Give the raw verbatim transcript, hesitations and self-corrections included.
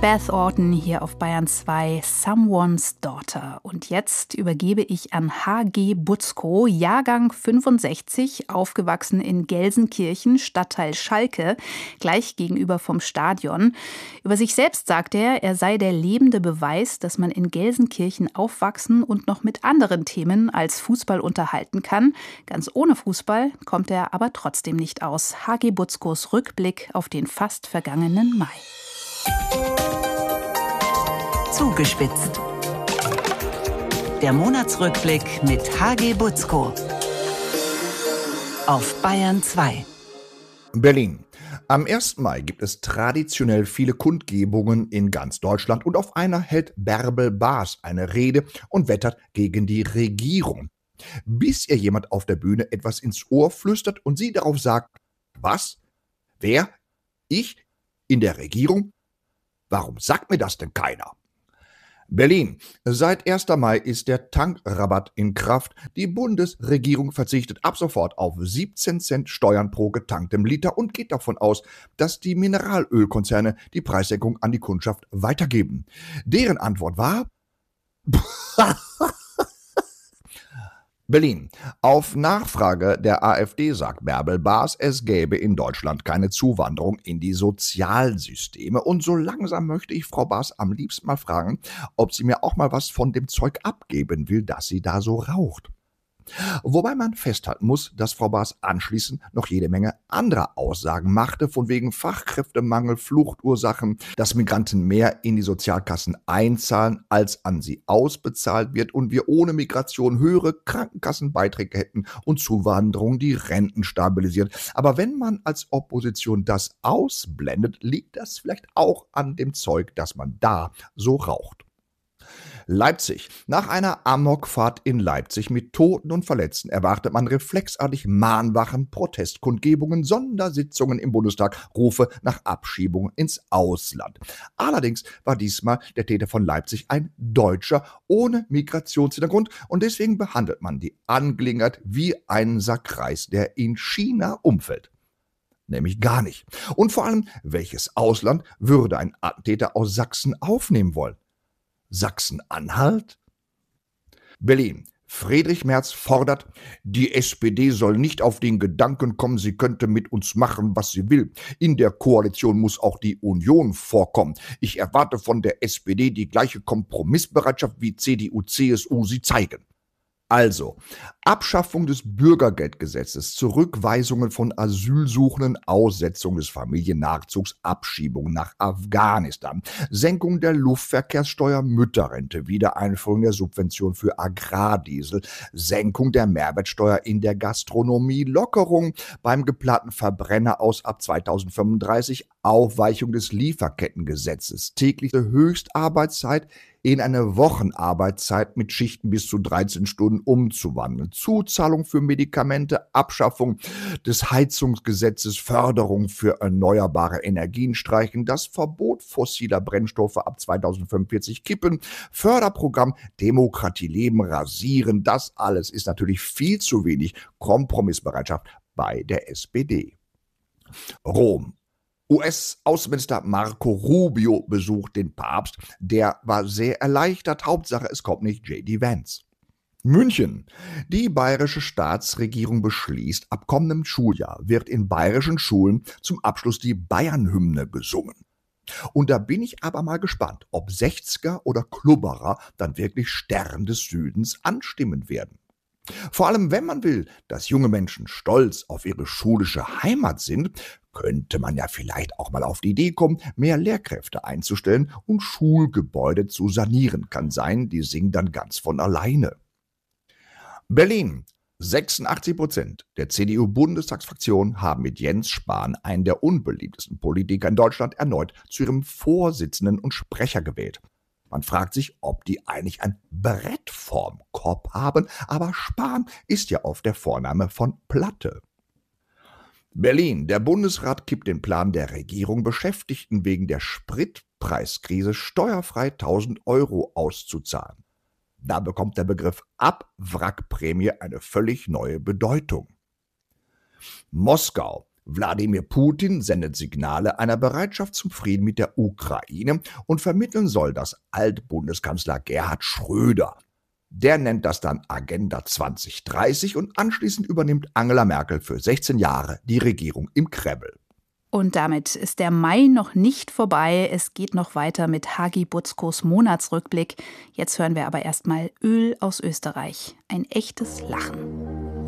Beth Orton hier auf Bayern zwei, Someone's Daughter. Und jetzt übergebe ich an H G Butzko, Jahrgang fünfundsechzig, aufgewachsen in Gelsenkirchen, Stadtteil Schalke, gleich gegenüber vom Stadion. Über sich selbst sagt er, er sei der lebende Beweis, dass man in Gelsenkirchen aufwachsen und noch mit anderen Themen als Fußball unterhalten kann. Ganz ohne Fußball kommt er aber trotzdem nicht aus. H G Butzkos Rückblick auf den fast vergangenen Mai. Zugespitzt. Der Monatsrückblick mit H G Butzko auf Bayern zwei. Berlin. Am ersten Mai gibt es traditionell viele Kundgebungen in ganz Deutschland und auf einer hält Bärbel Baas eine Rede und wettert gegen die Regierung. Bis ihr jemand auf der Bühne etwas ins Ohr flüstert und sie darauf sagt: Was? Wer? Ich? In der Regierung? Warum sagt mir das denn keiner? Berlin. Seit ersten Mai ist der Tankrabatt in Kraft. Die Bundesregierung verzichtet ab sofort auf siebzehn Cent Steuern pro getanktem Liter und geht davon aus, dass die Mineralölkonzerne die Preissenkung an die Kundschaft weitergeben. Deren Antwort war: Berlin. Auf Nachfrage der AfD sagt Bärbel Baas, es gäbe in Deutschland keine Zuwanderung in die Sozialsysteme. Und so langsam möchte ich Frau Baas am liebsten mal fragen, ob sie mir auch mal was von dem Zeug abgeben will, das sie da so raucht. Wobei man festhalten muss, dass Frau Baas anschließend noch jede Menge anderer Aussagen machte, von wegen Fachkräftemangel, Fluchtursachen, dass Migranten mehr in die Sozialkassen einzahlen, als an sie ausbezahlt wird und wir ohne Migration höhere Krankenkassenbeiträge hätten und Zuwanderung die Renten stabilisiert. Aber wenn man als Opposition das ausblendet, liegt das vielleicht auch an dem Zeug, das man da so raucht. Leipzig. Nach einer Amokfahrt in Leipzig mit Toten und Verletzten erwartet man reflexartig Mahnwachen, Protestkundgebungen, Sondersitzungen im Bundestag, Rufe nach Abschiebung ins Ausland. Allerdings war diesmal der Täter von Leipzig ein Deutscher ohne Migrationshintergrund und deswegen behandelt man die Angelegenheit wie einen Sack Reis, der in China umfällt. Nämlich gar nicht. Und vor allem, welches Ausland würde ein Attentäter aus Sachsen aufnehmen wollen? Sachsen-Anhalt? Berlin. Friedrich Merz fordert, die S P D soll nicht auf den Gedanken kommen, sie könnte mit uns machen, was sie will. In der Koalition muss auch die Union vorkommen. Ich erwarte von der S P D die gleiche Kompromissbereitschaft wie C D U, C S U sie zeigen. Also, Abschaffung des Bürgergeldgesetzes, Zurückweisungen von Asylsuchenden, Aussetzung des Familiennachzugs, Abschiebung nach Afghanistan, Senkung der Luftverkehrssteuer, Mütterrente, Wiedereinführung der Subvention für Agrardiesel, Senkung der Mehrwertsteuer in der Gastronomie, Lockerung beim geplanten Verbrenner aus ab zweitausendfünfunddreißig, Aufweichung des Lieferkettengesetzes, tägliche Höchstarbeitszeit in eine Wochenarbeitszeit mit Schichten bis zu dreizehn Stunden umzuwandeln, Zuzahlung für Medikamente, Abschaffung des Heizungsgesetzes, Förderung für erneuerbare Energien streichen, das Verbot fossiler Brennstoffe ab zweitausendfünfundvierzig kippen, Förderprogramm Demokratie leben rasieren, das alles ist natürlich viel zu wenig Kompromissbereitschaft bei der S P D. Rom. U S-Außenminister Marco Rubio besucht den Papst. Der war sehr erleichtert. Hauptsache, es kommt nicht J D Vance. München. Die bayerische Staatsregierung beschließt, ab kommendem Schuljahr wird in bayerischen Schulen zum Abschluss die Bayern-Hymne gesungen. Und da bin ich aber mal gespannt, ob sechziger oder Klubberer dann wirklich Stern des Südens anstimmen werden. Vor allem, wenn man will, dass junge Menschen stolz auf ihre schulische Heimat sind, könnte man ja vielleicht auch mal auf die Idee kommen, mehr Lehrkräfte einzustellen und Schulgebäude zu sanieren. Kann sein, die singen dann ganz von alleine. Berlin. sechsundachtzig Prozent der C D U-Bundestagsfraktion haben mit Jens Spahn einen der unbeliebtesten Politiker in Deutschland erneut zu ihrem Vorsitzenden und Sprecher gewählt. Man fragt sich, ob die eigentlich ein Brett vorm Kopf haben, aber Spahn ist ja auf der Vorname von Platte. Berlin. Der Bundesrat kippt den Plan der Regierung, Beschäftigten wegen der Spritpreiskrise steuerfrei tausend Euro auszuzahlen. Da bekommt der Begriff Abwrackprämie eine völlig neue Bedeutung. Moskau. Wladimir Putin sendet Signale einer Bereitschaft zum Frieden mit der Ukraine und vermitteln soll das Altbundeskanzler Gerhard Schröder. Der nennt das dann Agenda zwanzig dreißig und anschließend übernimmt Angela Merkel für sechzehn Jahre die Regierung im Kreml. Und damit ist der Mai noch nicht vorbei. Es geht noch weiter mit Hagi Butzkos Monatsrückblick. Jetzt hören wir aber erstmal Öl aus Österreich. Ein echtes Lachen.